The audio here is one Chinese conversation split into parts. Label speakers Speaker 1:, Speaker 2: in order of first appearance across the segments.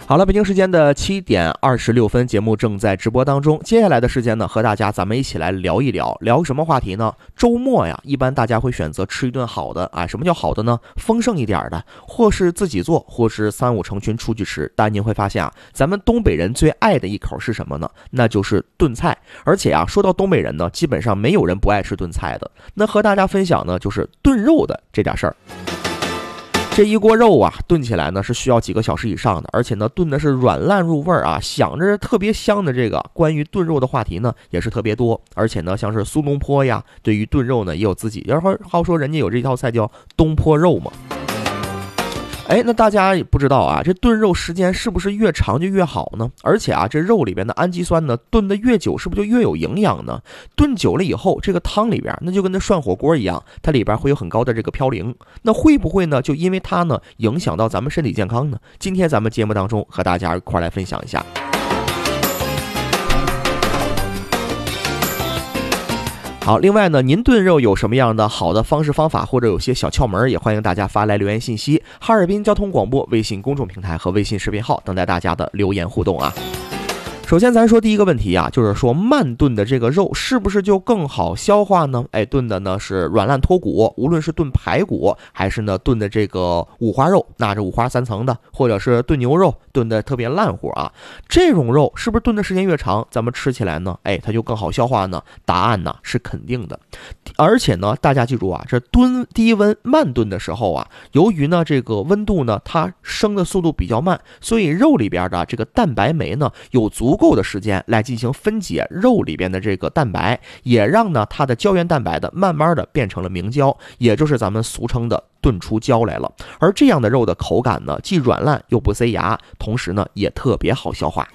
Speaker 1: 好了，北京时间的7:26，节目正在直播当中。接下来的时间呢，和大家咱们一起来聊一聊，聊什么话题呢？周末呀，一般大家会选择吃一顿好的啊。什么叫好的呢？丰盛一点的，或是自己做，或是3、5成群出去吃。但您会发现啊，咱们东北人最爱的一口是什么呢？那就是炖菜。而且啊，说到东北人呢，基本上没有人不爱吃炖菜的。那和大家分享呢，就是炖肉的这点事儿。这一锅肉啊，炖起来呢是需要几个小时以上的，而且呢炖的是软烂入味儿啊，想着特别香的这个关于炖肉的话题呢也是特别多，而且呢像是苏东坡呀，对于炖肉呢也有自己，然后好说人家有这套菜叫东坡肉嘛。那大家也不知道啊，这炖肉时间是不是越长就越好呢？而且啊，这肉里边的氨基酸呢，炖的越久，是不是就越有营养呢？炖久了以后，这个汤里边那就跟那涮火锅一样，它里边会有很高的这个嘌呤，那会不会呢，就因为它呢影响到咱们身体健康呢？今天咱们节目当中和大家一块来分享一下。好，另外呢，您炖肉有什么样的好的方式方法，或者有些小窍门，也欢迎大家发来留言信息。哈尔滨交通广播微信公众平台和微信视频号等待大家的留言互动啊。首先咱说第一个问题啊，就是说慢炖的这个肉是不是就更好消化呢？炖的呢是软烂脱骨，无论是炖排骨还是呢炖的这个五花肉，那这五花3层的，或者是炖牛肉炖的特别烂乎啊，这种肉是不是炖的时间越长，咱们吃起来呢它就更好消化呢？答案呢是肯定的。而且呢大家记住啊，这炖低温慢炖的时候啊，由于呢这个温度呢它升的速度比较慢，所以肉里边的这个蛋白酶呢有足够的时间来进行分解肉里边的这个蛋白，也让呢它的胶原蛋白的慢慢的变成了明胶，也就是咱们俗称的炖出胶来了。而这样的肉的口感呢既软烂又不塞牙，同时呢也特别好消化。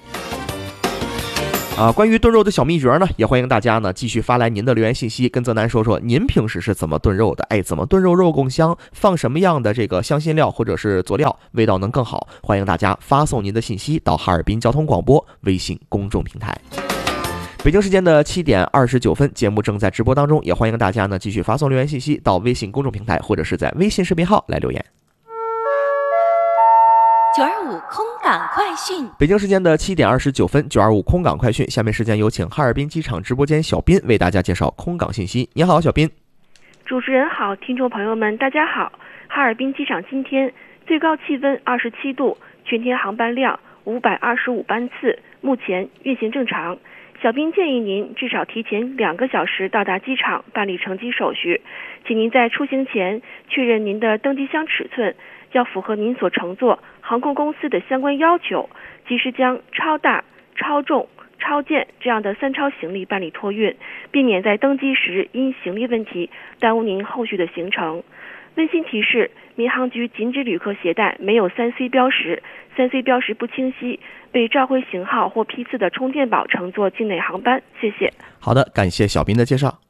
Speaker 1: 关于炖肉的小秘诀呢，也欢迎大家呢继续发来您的留言信息，跟泽南说说您平时是怎么炖肉的，怎么炖肉更香，放什么样的这个香辛料或者是佐料味道能更好，欢迎大家发送您的信息到哈尔滨交通广播微信公众平台。北京时间的7:29，节目正在直播当中，也欢迎大家呢继续发送留言信息到微信公众平台或者是在微信视频号来留言。
Speaker 2: 925空港快讯，
Speaker 1: 北京时间的7:29，925空港快讯。下面时间有请哈尔滨机场直播间小斌为大家介绍空港信息。你好，小斌。
Speaker 3: 主持人好，听众朋友们大家好。哈尔滨机场今天最高气温27度，全天航班量525班次，目前运行正常。小斌建议您至少提前2个小时到达机场办理乘机手续，请您在出行前确认您的登机箱尺寸，要符合您所乘坐航空公司的相关要求，及时将超大、超重、超件这样的3超行李办理托运，避免在登机时因行李问题耽误您后续的行程。温馨提示，民航局禁止旅客携带没有3C 标识、3C 标识不清晰、被召回型号或批次的充电宝乘坐境内航班。谢谢。
Speaker 1: 好的，感谢小斌的介绍。